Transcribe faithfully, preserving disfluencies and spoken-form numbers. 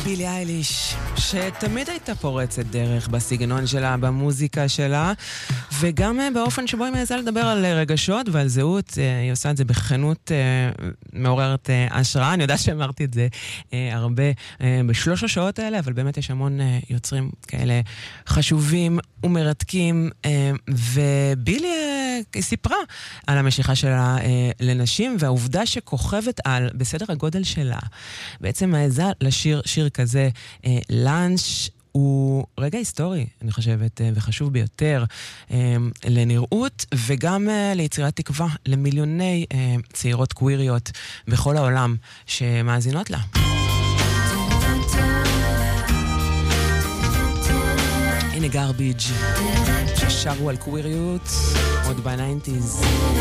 בילי אייליש, שתמיד הייתה פורצת דרך בסגנון שלה, במוזיקה שלה, וגם באופן שבו היא מעזה לדבר על רגשות ועל זהות. היא עושה את זה בכנות מעוררת השראה. אני יודעת שאמרתי את זה הרבה בשלוש השעות האלה, אבל באמת יש המון יוצרים כאלה חשובים ומרתקים, ובילי סיפרה על המשיכה שלה לנשים, והעובדה שכוכבת על בסדר הגודל שלה בעצם מעזה לשיר שיר כזה, לאנץ', הוא רגע היסטורי, אני חושבת, וחשוב ביותר לנראות, וגם ליצירת תקווה למיליוני צעירות קוויריות בכל העולם שמאזינות לה. הנה גרביג' ששרו על קוויריות עוד ב-תשעים.